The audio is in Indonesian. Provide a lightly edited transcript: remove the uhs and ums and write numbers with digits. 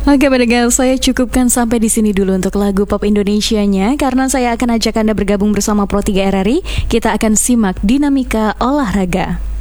Oke pendengar, saya cukupkan sampai di sini dulu untuk lagu pop Indonesianya, karena saya akan ajak Anda bergabung bersama Pro 3 RRI. Kita akan simak dinamika olahraga.